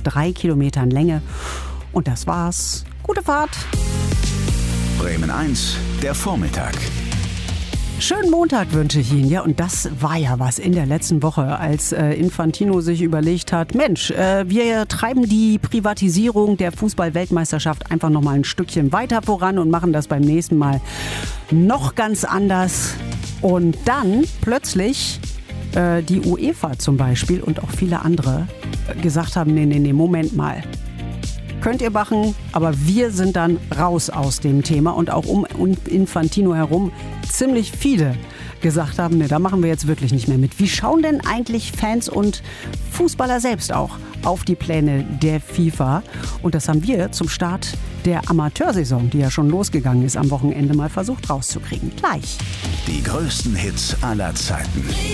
3 Kilometern Länge. Und das war's. Gute Fahrt. Bremen 1, der Vormittag. Schönen Montag wünsche ich Ihnen. Ja, und das war ja was in der letzten Woche, als Infantino sich überlegt hat, Mensch, wir treiben die Privatisierung der Fußball-Weltmeisterschaft einfach noch mal ein Stückchen weiter voran und machen das beim nächsten Mal noch ganz anders. Und dann plötzlich die UEFA zum Beispiel und auch viele andere gesagt haben, nee, Moment mal. Könnt ihr machen, aber wir sind dann raus aus dem Thema. Und auch um Infantino herum ziemlich viele gesagt haben, nee, da machen wir jetzt wirklich nicht mehr mit. Wie schauen denn eigentlich Fans und Fußballer selbst auch auf die Pläne der FIFA? Und das haben wir zum Start der Amateursaison, die ja schon losgegangen ist, am Wochenende mal versucht rauszukriegen. Gleich. Die größten Hits aller Zeiten.